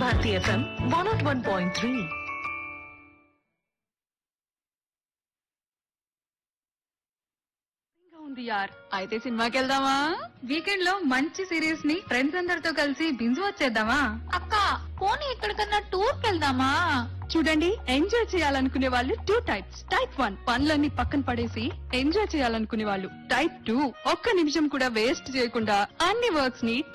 Bharati FM 101.3. ఉంది యార్ అయితే సినిమాకి వెళ్దామా? వీకెండ్ లో మంచి సిరీస్ ని ఫ్రెండ్స్ అందరితో కలిసి బింజు వచ్చేద్దామా? అక్క పోనీ ఎక్కడికన్నా టూర్ వెళ్దామా? చూడండి, ఎంజాయ్ చేయాలనుకునే వాళ్ళు టూ టైప్స్. టైప్ 1 పనులన్నీ పక్కన పడేసి ఎంజాయ్ చేయాలనుకునే వాళ్ళు. టైప్ 2 ఒక్క నిమిషం కూడా వేస్ట్ చేయకుండా అన్ని వర్క్స్ ని